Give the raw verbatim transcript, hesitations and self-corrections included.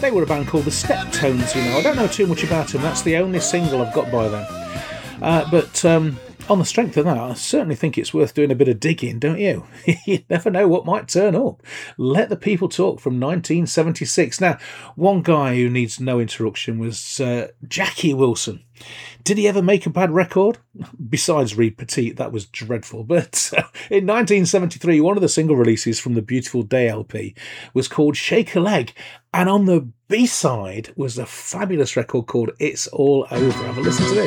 They were a band called the Steptones, you know. I don't know too much about them. That's the only single I've got by them. Uh, but um, on the strength of that, I certainly think it's worth doing a bit of digging, don't you? You never know what might turn up. Let the People Talk from nineteen seventy-six. Now, one guy who needs no introduction was uh, Jackie Wilson. Did he ever make a bad record? Besides Reed Petite, that was dreadful. But uh, in nineteen seventy-three, one of the single releases from the Beautiful Day L P was called Shake a Leg. And on the B-side was a fabulous record called It's All Over. Have a listen to this.